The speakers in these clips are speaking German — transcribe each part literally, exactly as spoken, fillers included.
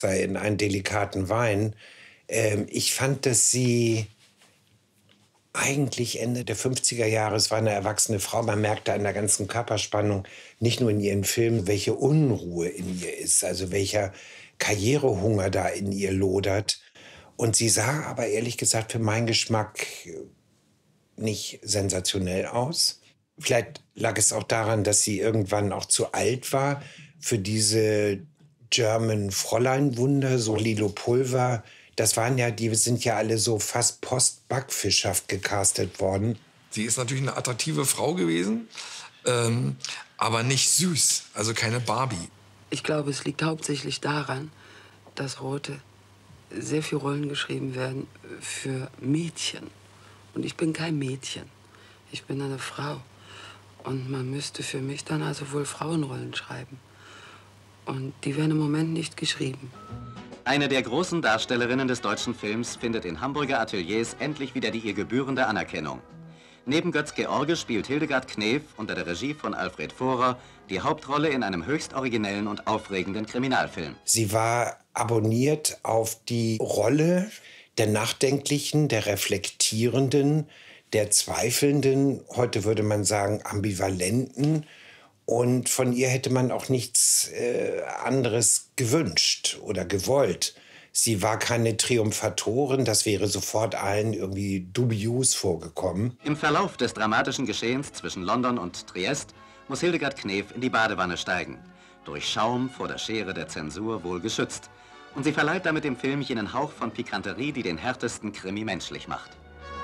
sei in einen delikaten Wein. Ähm, ich fand, dass sie eigentlich Ende der fünfziger Jahre, es war eine erwachsene Frau, man merkte an der ganzen Körperspannung, nicht nur in ihren Filmen, welche Unruhe in ihr ist, also welcher Karrierehunger da in ihr lodert. Und sie sah aber ehrlich gesagt für meinen Geschmack nicht sensationell aus. Vielleicht lag es auch daran, dass sie irgendwann auch zu alt war für diese German Fräulein-Wunder, so Lilo Pulver. Das waren ja, die sind ja alle so fast post-backfischhaft gecastet worden. Sie ist natürlich eine attraktive Frau gewesen, ähm, aber nicht süß, also keine Barbie. Ich glaube, es liegt hauptsächlich daran, dass Rote sehr viele Rollen geschrieben werden für Mädchen. Und ich bin kein Mädchen. Ich bin eine Frau. Und man müsste für mich dann also wohl Frauenrollen schreiben. Und die werden im Moment nicht geschrieben. Eine der großen Darstellerinnen des deutschen Films findet in Hamburger Ateliers endlich wieder die ihr gebührende Anerkennung. Neben Götz George spielt Hildegard Knef unter der Regie von Alfred Vorer die Hauptrolle in einem höchst originellen und aufregenden Kriminalfilm. Sie war abonniert auf die Rolle der Nachdenklichen, der Reflektierenden, der Zweifelnden, heute würde man sagen Ambivalenten. Und von ihr hätte man auch nichts äh, anderes gewünscht oder gewollt. Sie war keine Triumphatorin, das wäre sofort allen irgendwie dubios vorgekommen. Im Verlauf des dramatischen Geschehens zwischen London und Triest muss Hildegard Knef in die Badewanne steigen. Durch Schaum vor der Schere der Zensur wohl geschützt. Und sie verleiht damit dem Film jenen Hauch von Pikanterie, die den härtesten Krimi menschlich macht.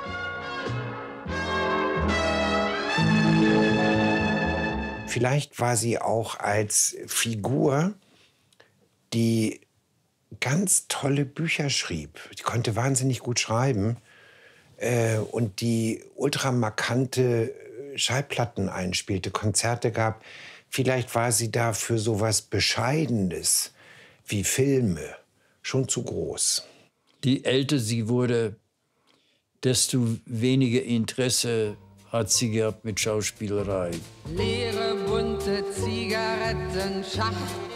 Vielleicht war sie auch als Figur, die ganz tolle Bücher schrieb. Die konnte wahnsinnig gut schreiben äh, und die ultramarkante Schallplatten einspielte, Konzerte gab. Vielleicht war sie da für so was Bescheidenes wie Filme schon zu groß. Je älter sie wurde, desto weniger Interesse hat sie gehabt mit Schauspielerei. Leere bunte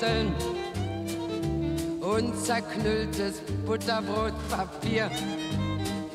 Zigarettenschachteln und zerknülltes Butterbrotpapier.